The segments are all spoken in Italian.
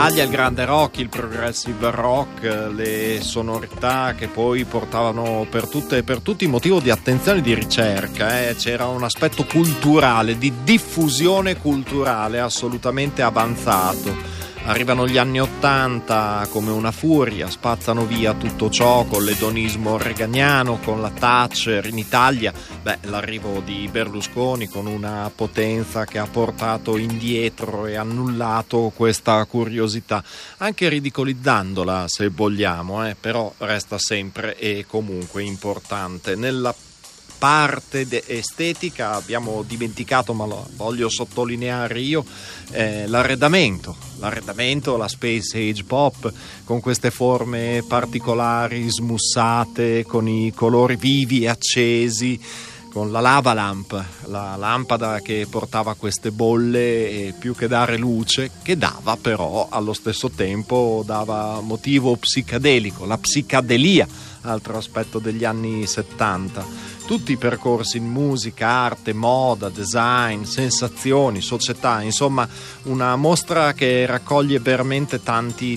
Italia il grande rock, il progressive rock, le sonorità che poi portavano per tutti motivo di attenzione e di ricerca. C'era un aspetto culturale, di diffusione culturale assolutamente avanzato. Arrivano gli anni '80 come una furia, spazzano via tutto ciò con l'edonismo reganiano, con la Thatcher in Italia, l'arrivo di Berlusconi con una potenza che ha portato indietro e annullato questa curiosità, anche ridicolizzandola se vogliamo, però resta sempre e comunque importante. Nella parte estetica abbiamo dimenticato, ma lo voglio sottolineare io, l'arredamento, la space age pop, con queste forme particolari, smussate, con i colori vivi e accesi, con la lava lamp, la lampada che portava queste bolle e più che dare luce, che dava però allo stesso tempo dava motivo psicadelico, la psicadelia, altro aspetto degli anni '70. Tutti i percorsi in musica, arte, moda, design, sensazioni, società, insomma una mostra che raccoglie veramente tanti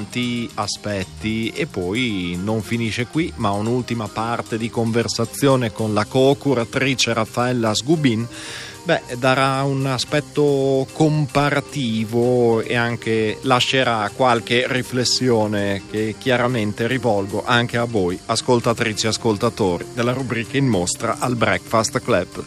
aspetti. E poi non finisce qui, ma un'ultima parte di conversazione con la co-curatrice Raffaella Sgubin darà un aspetto comparativo e anche lascerà qualche riflessione che chiaramente rivolgo anche a voi, ascoltatrici e ascoltatori della rubrica In Mostra al Breakfast Club.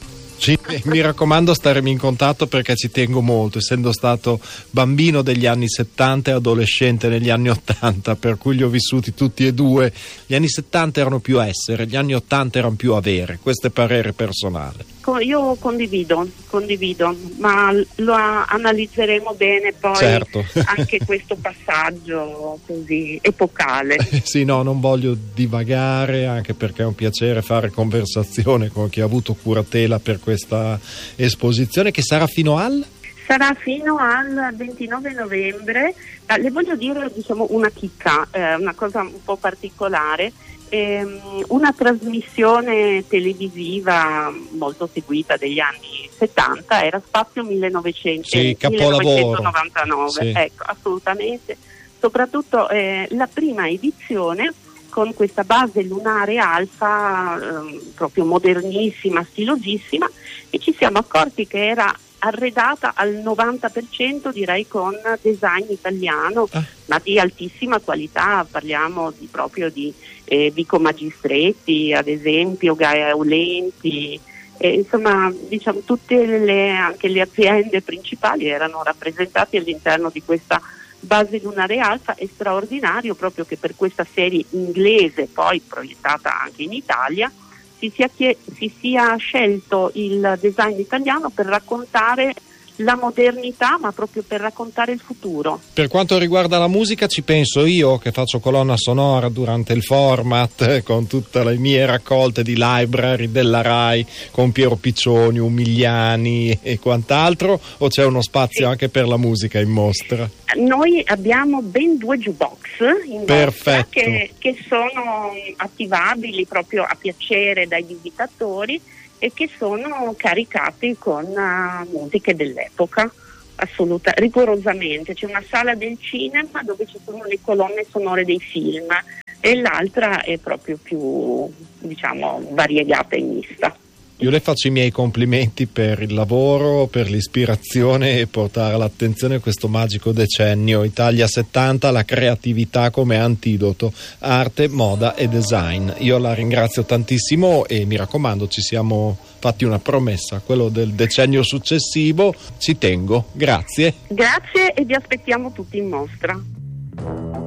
Mi raccomando, staremi in contatto perché ci tengo molto, essendo stato bambino degli anni '70 e adolescente negli anni '80, per cui li ho vissuti tutti e due. Gli anni '70 erano più essere, gli anni '80 erano più avere. Questo è parere personale. Io condivido, ma lo analizzeremo bene poi, certo. Anche questo passaggio così epocale. Sì, no, non voglio divagare, anche perché è un piacere fare conversazione con chi ha avuto curatela per questa esposizione, che sarà fino al 29 novembre. Le voglio dire una chicca, una cosa un po' particolare. Una trasmissione televisiva molto seguita degli anni '70 era Spazio 1999, sì. Ecco, assolutamente, soprattutto la prima edizione con questa base lunare alfa, proprio modernissima, stilosissima, e ci siamo accorti che era arredata al 90%, direi, con design italiano, ma di altissima qualità. Parliamo proprio di Vico Magistretti, ad esempio, Gaia Aulenti, insomma, diciamo tutte anche le aziende principali erano rappresentate all'interno di questa base lunare alfa. È straordinario proprio che per questa serie inglese, poi proiettata anche in Italia, si sia scelto il design italiano per raccontare la modernità, ma proprio per raccontare il futuro. Per quanto riguarda la musica, ci penso io che faccio colonna sonora durante il format, con tutte le mie raccolte di library della Rai, con Piero Piccioni, Umiliani e quant'altro, o c'è uno spazio anche per la musica in mostra? Noi abbiamo ben 2 jukebox in mostra che sono attivabili proprio a piacere dagli visitatori e che sono caricati con musiche dell'epoca, rigorosamente. C'è una sala del cinema dove ci sono le colonne sonore dei film e l'altra è proprio più, variegata e mista. Io le faccio i miei complimenti per il lavoro, per l'ispirazione e portare all'attenzione questo magico decennio Italia '70, la creatività come antidoto, arte, moda e design. Io la ringrazio tantissimo e mi raccomando, ci siamo fatti una promessa, quello del decennio successivo, ci tengo. Grazie. Grazie e vi aspettiamo tutti in mostra.